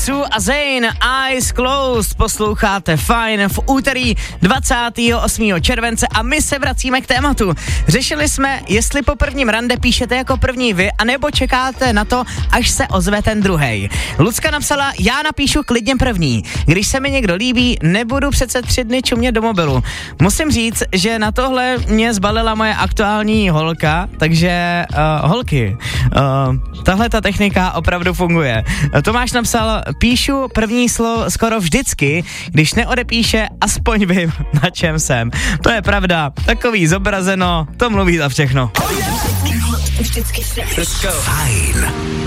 Sue a Zayn, Eyes Closed, posloucháte Fajn v úterý 28. července a my se vracíme k tématu. Řešili jsme, jestli po prvním rande píšete jako první vy, anebo čekáte na to, až se ozve ten druhej. Lucka napsala, já napíšu klidně první. Když se mi někdo líbí, nebudu přece 3 dny čumět do mobilu. Musím říct, že na tohle mě zbalila moje aktuální holka, takže holky, tahle ta technika opravdu funguje. Tomáš napsal, píšu první slovo skoro vždycky, když neodepíše, aspoň vím, na čem jsem. To je pravda, takový zobrazeno, to mluví za všechno. Let's go. Fajn.